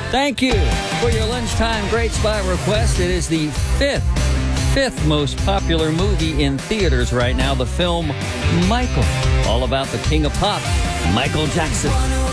Thank you for your lunchtime Great Spot request. It is the fifth most popular movie in theaters right now, the film Michael, all about the king of pop, Michael Jackson.